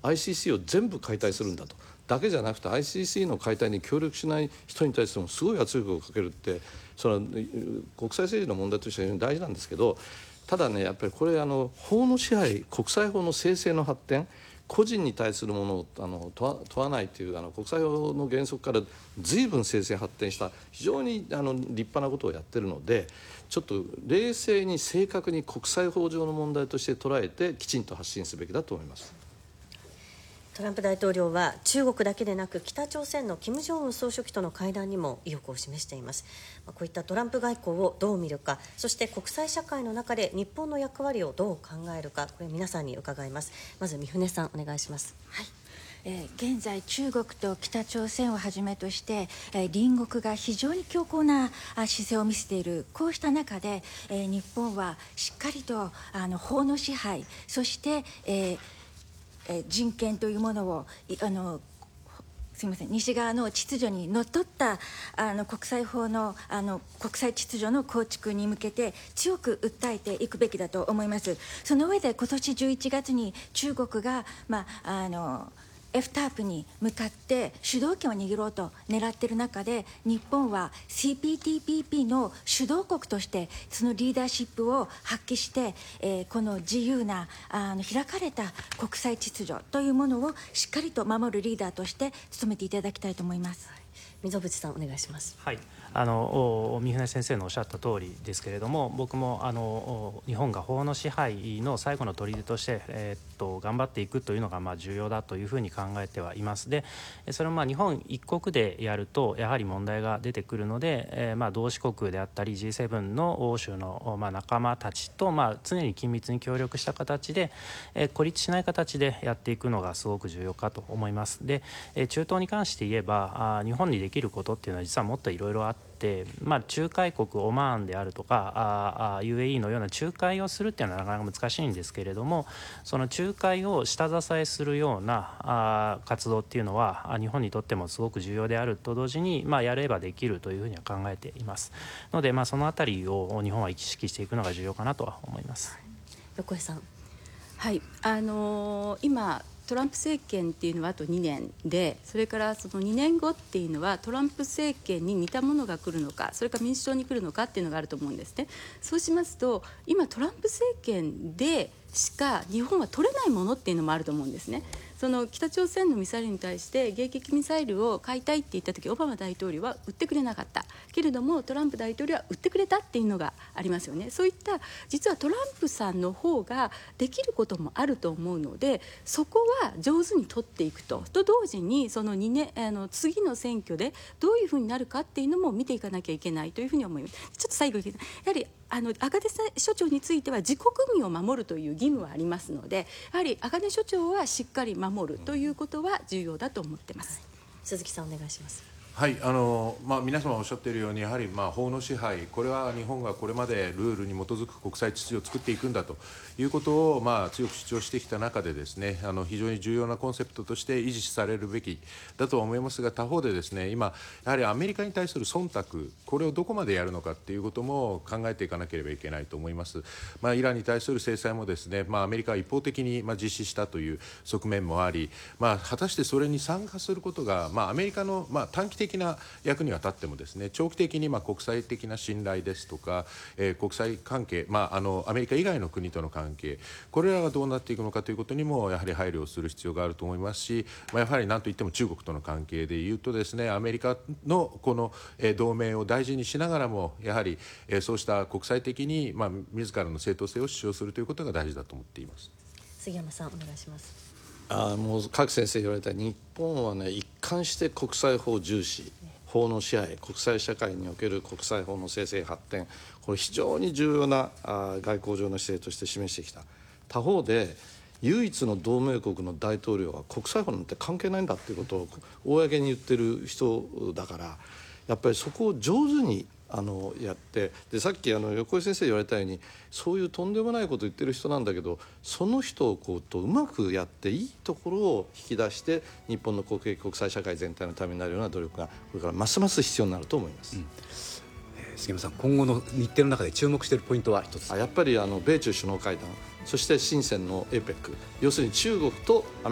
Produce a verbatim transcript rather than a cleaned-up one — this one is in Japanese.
アイシーシー を全部解体するんだとだけじゃなくて アイシーシー の解体に協力しない人に対してもすごい圧力をかけるってそれは国際政治の問題としては非常に大事なんですけど、ただねやっぱりこれあの法の支配、国際法の正々の発展、個人に対するものをあの問わ、問わないというあの国際法の原則から随分正々発展した非常にあの立派なことをやってるので、ちょっと冷静に正確に国際法上の問題として捉えてきちんと発信すべきだと思います。 トランプ大統領は中国だけでなく北朝鮮の金正恩総書記との会談にも意欲を示しています。こういったトランプ外交をどう見るか、そして国際社会の中で日本の役割をどう考えるか、これ皆さんに伺います。まず三船さんお願いします。 はい、えー、現在中国と北朝鮮をはじめとして、えー、隣国が非常に強硬なあ姿勢を見せている。こうした中で、えー、日本はしっかりとあの法の支配、そして、えーえー、人権というものをあのすみません西側の秩序にのっとったあの国際法のあの国際秩序の構築に向けて強く訴えていくべきだと思います。その上で今年じゅういちがつに中国が、まあ、あのエフタープに向かって主導権を握ろうと狙っている中で、日本は シーピーティーピーピー の主導国としてそのリーダーシップを発揮して、えー、この自由なあの開かれた国際秩序というものをしっかりと守るリーダーとして務めていただきたいと思います。はい、 溝渕さんお願いします。 はい、あの三船先生のおっしゃった通りですけれども、僕もあの日本が法の支配の最後の砦として、えー、っと頑張っていくというのがまあ重要だというふうに考えてはいます。でそれをまあ日本一国でやるとやはり問題が出てくるので、えー、まあ同志国であったり ジーセブン の欧州のまあ仲間たちとまあ常に緊密に協力した形で、えー、孤立しない形でやっていくのがすごく重要かと思います。で中東に関して言えば、あ日本にできることっていうのは実はもっといろいろあって、まあ、仲介国オマーンであるとかああ ユーエーイー のような仲介をするっていうのはなかなか難しいんですけれども、その仲介を下支えするようなあ活動っていうのは日本にとってもすごく重要であると同時に、まあ、やればできるというふうには考えていますので、まあ、そのあたりを日本は意識していくのが重要かなとは思います。 横江さん。 はい、あのー、今トランプ政権っていうのはあとにねんで、それからそのにねんごっていうのはトランプ政権に似たものが来るのか、それから民主党に来るのかっていうのがあると思うんですね。そうしますと今トランプ政権でしか日本は取れないものっていうのもあると思うんですね。その北朝鮮のミサイルに対して迎撃ミサイルを買いたいって言った時、オバマ大統領は売ってくれなかったけれどもトランプ大統領は売ってくれたっていうのがありますよね。そういった実はトランプさんの方ができることもあると思うので、そこは上手に取っていくとと同時に、そのにねんあの次の選挙でどういうふうになるかっていうのも見ていかなきゃいけないというふうに思います。ちょっと最後にやはりあの赤根署長については自国民を守るという義務はありますので、やはり赤根署長はしっかり守るということは重要だと思っています。はい、 鈴木さんお願いします。 はいあのまあ、皆様おっしゃっているように、やはりまあ法の支配、これは日本がこれまでルールに基づく国際秩序を作っていくんだということを、まあ、強く主張してきた中でですね、あの非常に重要なコンセプトとして維持されるべきだとは思いますが、他方でですね、今やはりアメリカに対する忖度、これをどこまでやるのかということも考えていかなければいけないと思います。まあ、イランに対する制裁もですね、まあ、アメリカは一方的にまあ実施したという側面もあり、まあ、果たしてそれに参加することが、まあ、アメリカのまあ短期的な役には立ってもですね、長期的にまあ国際的な信頼ですとか、えー、国際関係、まあ、あのアメリカ以外の国との関係、これらがどうなっていくのかということにもやはり配慮をする必要があると思いますし、まあ、やはり何といっても中国との関係でいうとですね、アメリカのこの、えー、同盟を大事にしながらも、やはり、えー、そうした国際的に、まあ、自らの正当性を主張するということが大事だと思っています。 杉山さんお願いします。 あもう各先生言われた日本はね、一貫して国際法重視、法の支配、国際社会における国際法の生成発展、これ非常に重要なあ外交上の姿勢として示してきた。他方で唯一の同盟国の大統領は国際法なんて関係ないんだっていうことを公に言ってる人だから、やっぱりそこを上手にあのやって、でさっきあの横井先生言われたように、そういうとんでもないことを言ってる人なんだけど、その人をこうとうまくやっていいところを引き出して、日本の国益国際社会全体のためになるような努力がこれからますます必要になると思います。うん、 えー、杉山さん、今後の日程の中で注目しているポイントは一つ。 あやっぱりあの米中首脳会談、そして深センの エーペック、要するに中国とアメリカ